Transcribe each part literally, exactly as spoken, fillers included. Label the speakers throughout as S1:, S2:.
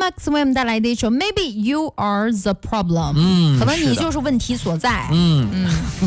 S1: Max 为我们带来的一首 Maybe You Are the Problem，
S2: 嗯，
S1: 可能你就是问题所在。
S2: 嗯嗯，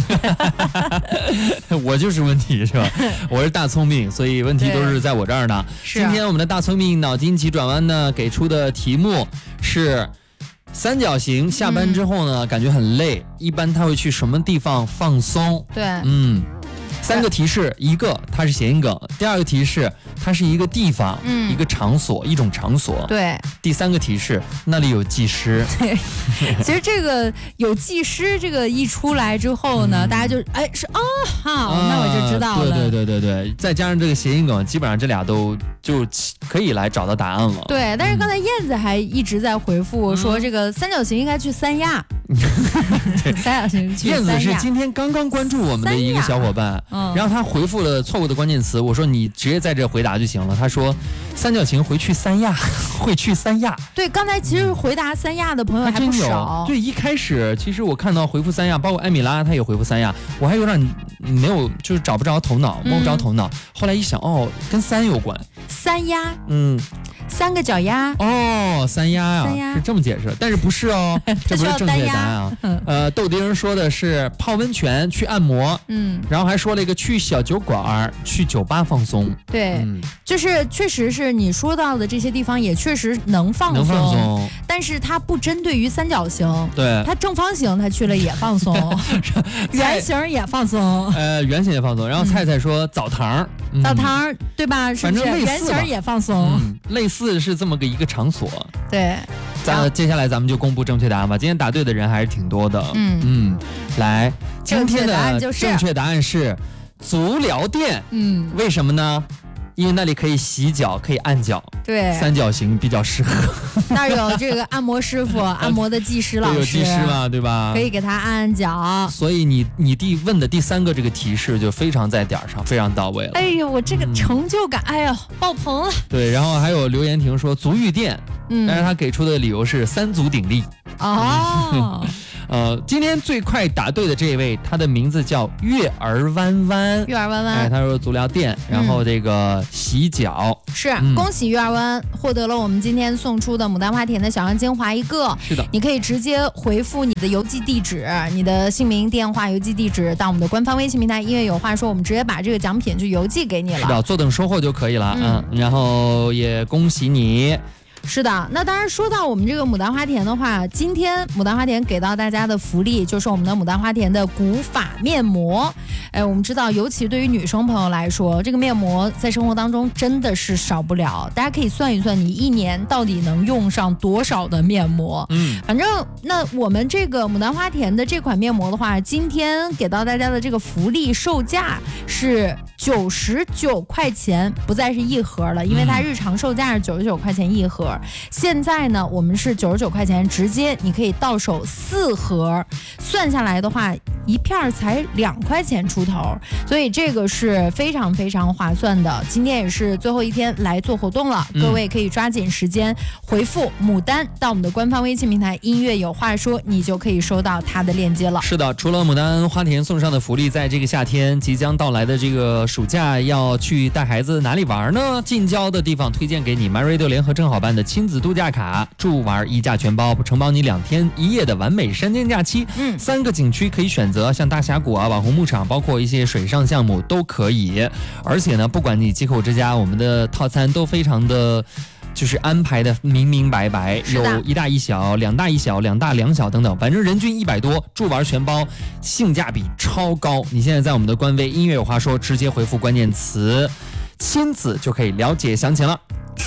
S2: 我就是问题是吧？我是大聪明，所以问题都是在我这儿呢。今天我们的大聪明脑筋急转弯呢，给出的题目是三角形下班之后呢，嗯、感觉很累，一般他会去什么地方放松？
S1: 对，
S2: 嗯。三个提示，一个它是谐音梗，第二个提示它是一个地方、嗯、一个场所，一种场所。
S1: 对，
S2: 第三个提示那里有技师。
S1: 对，其实这个有技师这个一出来之后呢，嗯、大家就哎是啊好、啊，那我就知道了。
S2: 对对对对对，再加上这个谐音梗，基本上这俩都就可以来找到答案了。
S1: 对，但是刚才燕子还一直在回复说，这个三角形应该去三亚。三角形去三亚。
S2: 燕子是今天刚刚关注我们的一个小伙伴。嗯、然后他回复了错误的关键词，我说你直接在这回答就行了。他说三角形回去三亚，会去三亚。
S1: 对，刚才其实回答三亚的朋友还不少。
S2: 对，一开始其实我看到回复三亚，包括艾米拉她也回复三亚，我还有点没有，就是找不着头脑，摸不着头脑。嗯、后来一想，哦，跟三有关。
S1: 三鸭，
S2: 嗯，
S1: 三个脚丫。
S2: 哦，三鸭呀、啊，是这么解释，但是不是哦，这不是正确答案啊。呃，豆丁说的是泡温泉、去按摩，嗯，然后还说了一个去小酒馆、去酒吧放松。
S1: 对，嗯、就是确实是你说到的这些地方，也确实能放松，
S2: 能放松，
S1: 但是它不针对于三角形，
S2: 对，
S1: 它正方形它去了也放松，圆形也放松，
S2: 呃，圆形也放松。然后菜菜说澡堂，
S1: 嗯、澡堂对吧？是不是？圆形也放松，
S2: 嗯，类似是这么个一个场所。
S1: 对，
S2: 咱接下来咱们就公布正确答案吧。今天答对的人还是挺多的。嗯嗯，来，今天的正确答案是足疗店。嗯，为什么呢？因为那里可以洗脚，可以按脚。
S1: 对，
S2: 三角形比较适合。
S1: 那有这个按摩师傅，按摩的技师老师，
S2: 有技师嘛，对吧？
S1: 可以给他按按脚。
S2: 所以你你第问的第三个这个提示就非常在点上，非常到位了。
S1: 哎呦，我这个成就感，嗯、哎呀，爆棚了。
S2: 对，然后还有刘延婷说足浴店，嗯，但是他给出的理由是三足鼎立。
S1: 哦。
S2: 呃，今天最快答对的这一位，他的名字叫月儿弯弯。
S1: 月儿弯弯，
S2: 哎，他说足疗店，然后这个洗脚。
S1: 嗯、是，嗯、恭喜月儿弯获得了我们今天送出的牡丹花田的小样精华一个。
S2: 是的，
S1: 你可以直接回复你的邮寄地址、你的姓名、电话、邮寄地址到我们的官方微信平台音乐有话说，我们直接把这个奖品就邮寄给你了。
S2: 是的，坐等收货就可以了。嗯，嗯然后也恭喜你。
S1: 是的，那当然说到我们这个牡丹花田的话，今天牡丹花田给到大家的福利就是我们的牡丹花田的古法面膜。哎，我们知道，尤其对于女生朋友来说，这个面膜在生活当中真的是少不了。大家可以算一算，你一年到底能用上多少的面膜？嗯，反正那我们这个牡丹花田的这款面膜的话，今天给到大家的这个福利售价是九十九块钱，不再是一盒了，因为它日常售价是九十九块钱一盒。现在呢，我们是九十九块钱，直接你可以到手四盒，算下来的话，一片才两块钱出头，所以这个是非常非常划算的。今天也是最后一天来做活动了，嗯、各位可以抓紧时间回复牡丹到我们的官方微信平台音乐有话说，你就可以收到它的链接了。
S2: 是的，除了牡丹花田送上的福利，在这个夏天即将到来的这个暑假，要去带孩子哪里玩呢？近郊的地方推荐给你 MyRadio 联合正好办的亲子度假卡，住玩一价全包，承包你两天一夜的完美山间假期。嗯，三个景区可以选择，像大峡谷啊、网红牧场，包括一些水上项目都可以。而且呢，不管你几口之家，我们的套餐都非常的。就是安排的明明白白，有一大一小、两大一小、两大两小等等，反正人均一百多，住玩全包，性价比超高。你现在在我们的官微音乐有话说，直接回复关键词亲子就可以了解详情了。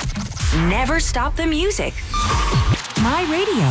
S3: Never stop the music. My Radio.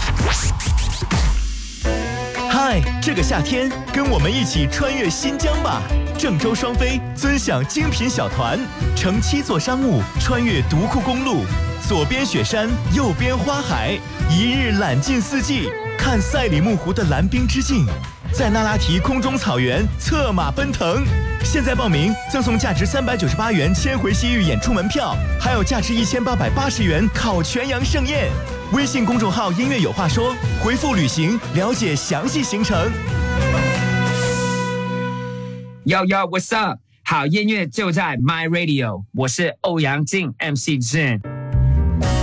S4: 嗨，这个夏天跟我们一起穿越新疆吧！郑州双飞尊享精品小团，乘七座商务穿越独库公路，左边雪山，右边花海，一日览尽四季，看赛里木湖的蓝冰之境，在那拉提空中草原策马奔腾。现在报名赠送价值三百九十八元千回西域演出门票，还有价值一千八百八十元烤全羊盛宴。微信公众号音乐有话说，回复旅行了解详细行程。
S5: Yo yo what's up？ 好音乐就在 My Radio， 我是欧阳靖 M C Jin。